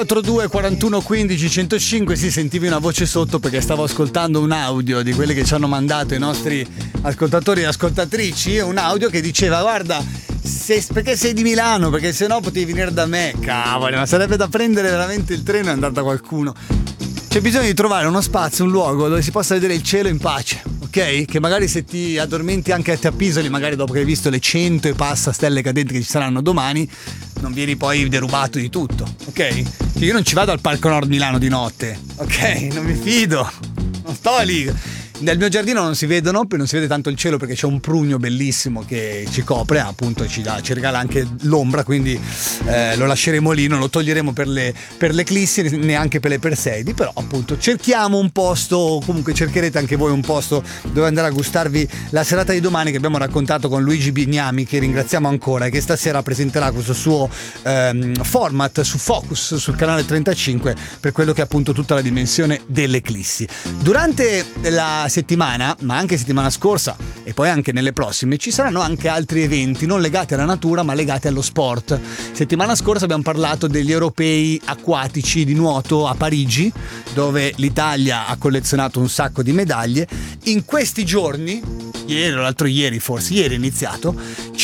42 41 15 105. Si sentivi una voce sotto perché stavo ascoltando un audio di quelli che ci hanno mandato i nostri ascoltatori e ascoltatrici, un audio che diceva: guarda, perché sei di Milano, perché se no potevi venire da me. Cavolo, ma sarebbe da prendere veramente il treno e andare da qualcuno. C'è bisogno di trovare uno spazio, un luogo dove si possa vedere il cielo in pace, ok? Che magari se ti addormenti anche a te appisoli, magari dopo che hai visto le 100 e passa stelle cadenti che ci saranno domani, non vieni poi derubato di tutto, ok? Io non ci vado al Parco Nord Milano di notte, ok? Non mi fido, non sto lì. Nel mio giardino non si vede tanto il cielo perché c'è un prugno bellissimo che ci copre, appunto ci regala anche l'ombra, quindi lo lasceremo lì, non lo toglieremo per le eclissi, neanche per le Perseidi, però appunto cerchiamo un posto, comunque cercherete anche voi un posto dove andare a gustarvi la serata di domani che abbiamo raccontato con Luigi Bignami, che ringraziamo ancora e che stasera presenterà questo suo format su Focus sul canale 35 per quello che è appunto tutta la dimensione delle eclissi. Durante la settimana, ma anche settimana scorsa e poi anche nelle prossime, ci saranno anche altri eventi non legati alla natura ma legati allo sport. Settimana scorsa abbiamo parlato degli europei acquatici di nuoto a Parigi, dove l'Italia ha collezionato un sacco di medaglie. In questi giorni, ieri o l'altro ieri, forse ieri è iniziato,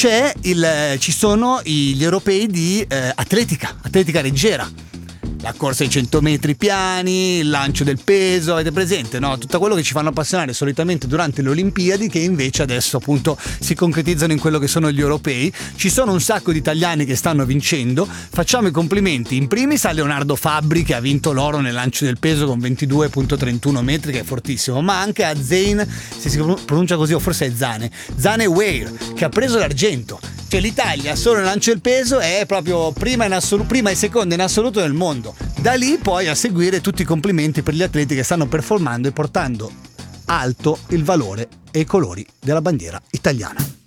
ci sono gli europei di atletica leggera. La corsa ai 100 metri piani, il lancio del peso, avete presente, no? Tutto quello che ci fanno appassionare solitamente durante le Olimpiadi, che invece adesso appunto si concretizzano in quello che sono gli europei. Ci sono un sacco di italiani che stanno vincendo, facciamo i complimenti in primis a Leonardo Fabbri, che ha vinto l'oro nel lancio del peso con 22,31 metri, che è fortissimo, ma anche a Zane, se si pronuncia così o forse è Zane Weir, che ha preso l'argento. Cioè l'Italia solo nel lancio del peso è proprio prima e seconda in assoluto nel mondo. Da lì poi a seguire tutti i complimenti per gli atleti che stanno performando e portando alto il valore e i colori della bandiera italiana.